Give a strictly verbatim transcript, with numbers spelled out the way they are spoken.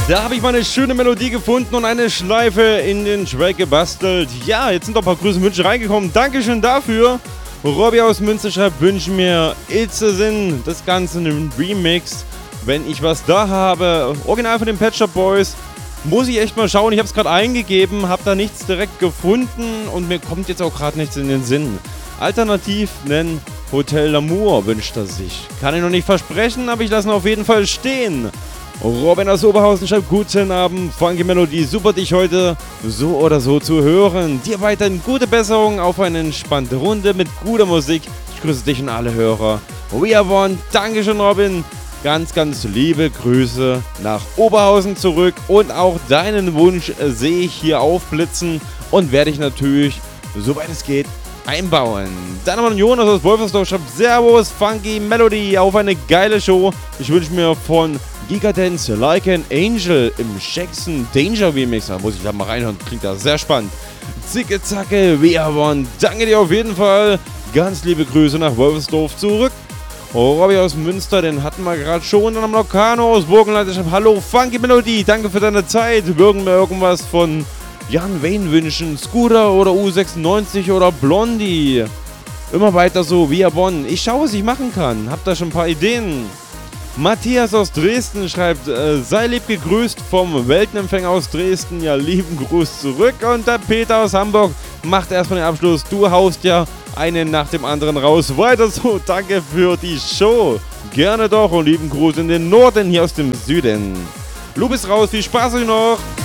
Da habe ich mal eine schöne Melodie gefunden und eine Schleife in den Track gebastelt. Ja, jetzt sind doch ein paar Grüße und Wünsche reingekommen. Dankeschön dafür. Robby aus Münster schreibt, wünsche mir It's a Sin, das Ganze in einem Remix. Wenn ich was da habe, original von den Pet Shop Boys, muss ich echt mal schauen. Ich habe es gerade eingegeben, habe da nichts direkt gefunden und mir kommt jetzt auch gerade nichts in den Sinn. Alternativ nennen Hotel L'Amour wünscht er sich. Kann ich noch nicht versprechen, aber ich lasse ihn auf jeden Fall stehen. Robin aus Oberhausen schreibt, guten Abend, Funky Melodie, super dich heute so oder so zu hören. Dir weiterhin gute Besserung auf eine entspannte Runde mit guter Musik. Ich grüße dich und alle Hörer. We are one, Dankeschön Robin. Ganz, ganz liebe Grüße nach Oberhausen zurück und auch deinen Wunsch äh, sehe ich hier aufblitzen und werde ich natürlich, soweit es geht, einbauen. Dann haben wir Jonas aus Wolfersdorf schreibt, Servus, Funky Melody, auf eine geile Show. Ich wünsche mir von Gigadance Like an Angel im Jackson Danger Remix. Da muss ich da mal reinhören, klingt da sehr spannend. Zicke Zacke, We are one, danke dir auf jeden Fall. Ganz liebe Grüße nach Wolfersdorf zurück. Robby aus Münster, den hatten wir gerade schon. Dann haben wir noch Kano aus Burgenland. Ich schreibe, hallo Funky Melodie, danke für deine Zeit. Würden wir irgendwas von Jan Wayne wünschen, Scooter oder U sechsundneunzig oder Blondie. Immer weiter so, via Bonn. Ich schaue, was ich machen kann. Hab da schon ein paar Ideen. Matthias aus Dresden schreibt, äh, sei lieb gegrüßt vom Weltenempfänger aus Dresden. Ja, lieben Gruß zurück. Und der Peter aus Hamburg macht erstmal den Abschluss. Du haust ja einen nach dem anderen raus. Weiter so, danke für die Show. Gerne doch und lieben Gruß in den Norden, hier aus dem Süden. Lu bist raus, viel Spaß euch noch.